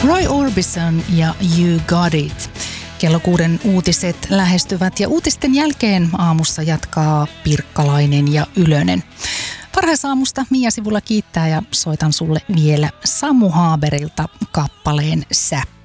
Roy Orbison ja You Got It. Kello 6 uutiset lähestyvät ja uutisten jälkeen aamussa jatkaa Pirkkalainen ja Ylönen. Varhaisaamusta Mia sivulla kiittää ja soitan sulle vielä Samu Haaberilta kappaleen Sä.